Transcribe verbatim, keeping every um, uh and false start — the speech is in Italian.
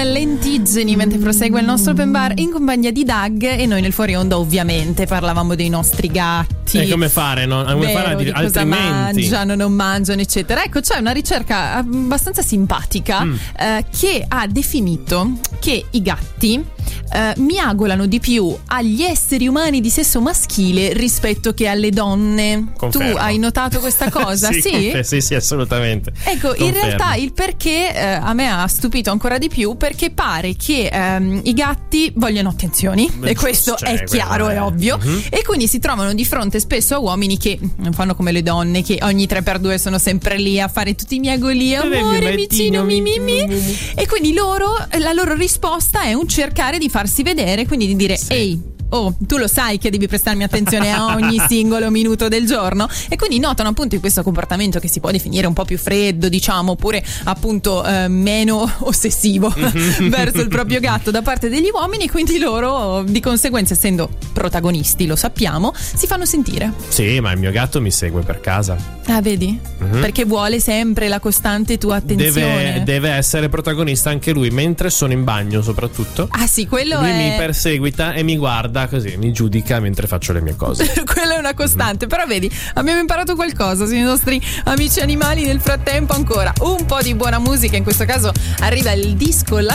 Lentiggini mentre prosegue il nostro open bar in compagnia di Doug, e noi nel fuori onda ovviamente parlavamo dei nostri gatti. E come fare, no? Come Vero, fare di cosa altrimenti? mangiano, non mangiano, eccetera. Ecco, c'è una ricerca abbastanza simpatica mm. eh, che ha definito che i gatti eh, miagolano di più agli esseri umani di sesso maschile rispetto che alle donne. Confermo. Tu hai notato questa cosa? sì, sì? Confer- sì, sì, assolutamente. Ecco, Confermo. in realtà il perché eh, a me ha stupito ancora di più, perché pare che ehm, i gatti vogliono attenzioni. Beh, e questo cioè, è chiaro, è, è ovvio. Mm-hmm. E quindi si trovano di fronte spesso a uomini che non fanno come le donne, che ogni tre per due sono sempre lì a fare tutti i miagoli, amore, vicino, mi, mi, mi. E quindi loro, la loro risposta è un cercare di farsi vedere, quindi di dire sì. Ehi, oh, tu lo sai che devi prestarmi attenzione a ogni singolo minuto del giorno. E quindi notano appunto in questo comportamento che si può definire un po' più freddo, diciamo, oppure appunto eh, meno ossessivo verso il proprio gatto da parte degli uomini. Quindi loro, di conseguenza, essendo protagonisti, lo sappiamo, si fanno sentire. Sì, ma il mio gatto mi segue per casa. Ah, vedi? Mm-hmm. Perché vuole sempre la costante tua attenzione. Deve, deve essere protagonista anche lui, mentre sono in bagno soprattutto. Ah sì, quello lui è... mi perseguita e mi guarda così, mi giudica mentre faccio le mie cose. Quella è una costante. Mm-hmm. Però vedi, abbiamo imparato qualcosa sui nostri amici animali. Nel frattempo ancora un po' di buona musica. In questo caso arriva il disco La